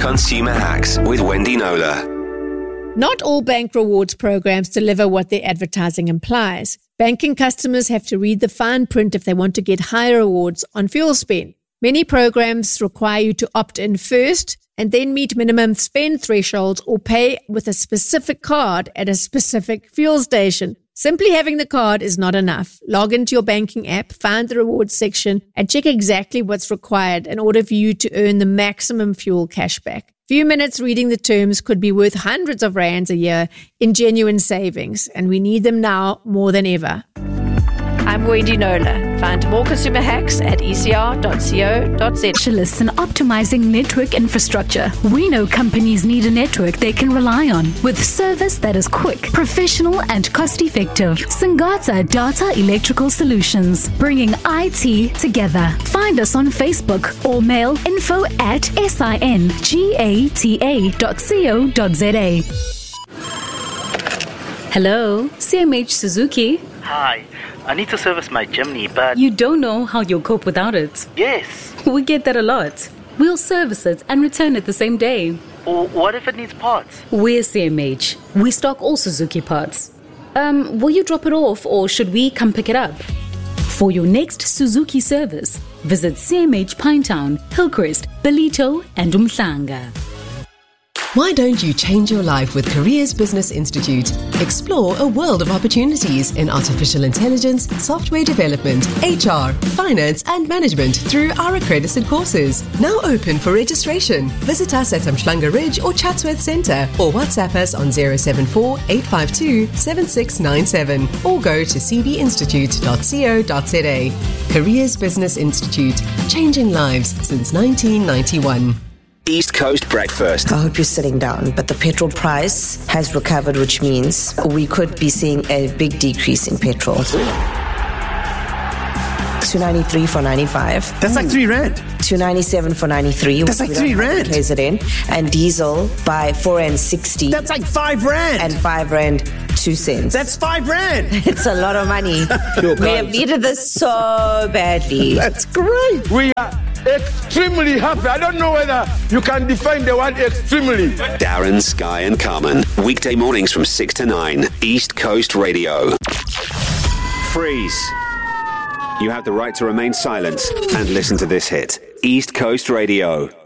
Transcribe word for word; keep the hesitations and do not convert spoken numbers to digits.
Consumer Hacks with Wendy Knowler. Not all bank rewards programs deliver what their advertising implies. Banking customers have to read the fine print if they want to get higher rewards on fuel spend. Many programs require you to opt in first and then meet minimum spend thresholds or pay with a specific card at a specific fuel station. Simply having the card is not enough. Log into your banking app, find the rewards section, and check exactly what's required in order for you to earn the maximum fuel cashback. Few minutes reading the terms could be worth hundreds of rands a year in genuine savings, and we need them now more than ever. I'm Wendy Knowler. Find more consumer hacks at e c r dot co dot z. Specialists in optimizing network infrastructure. We know companies need a network they can rely on with service that is quick, professional, and cost-effective. Singata Data Electrical Solutions, bringing I T together. Find us on Facebook or mail info at singata dot co dot za. Hello, C M H Suzuki. Hi, I need to service my Jimny, but... You don't know how you'll cope without it. Yes. We get that a lot. We'll service it and return it the same day. Or what if it needs parts? We're C M H. We stock all Suzuki parts. Um, will you drop it off or should we come pick it up? For your next Suzuki service, visit C M H Pinetown, Hillcrest, Ballito, and Umhlanga. Why don't you change your life with Careers Business Institute? Explore a world of opportunities in artificial intelligence, software development, H R, finance and management through our accredited courses. Now open for registration. Visit us at Umhlanga Ridge or Chatsworth Centre or WhatsApp us on zero seven four, eight five two, seven six nine seven or go to c b institute dot co dot za. Careers Business Institute, changing lives since nineteen ninety-one. East Coast Breakfast. I hope you're sitting down, but the petrol price has recovered, which means we could be seeing a big decrease in petrol. two ninety-three for ninety-five. That's like three rand. two ninety-seven for ninety-three. That's like three rand. K Z N. And diesel by four and sixty. That's like five rand. And five rand two cents. That's five rand. It's a lot of money. We have needed this so badly. That's great. We are extremely happy. I don't know whether you can define the word extremely. Darren, Sky and Carmen. Weekday mornings from six to nine. East Coast Radio. Freeze. You have the right to remain silent and listen to this hit. East Coast Radio.